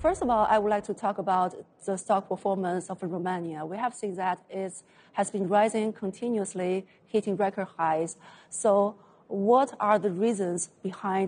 first of all, I would like to talk about the stock performance of Romania. We have seen that it has been rising continuously, hitting record highs. So what are the reasons behind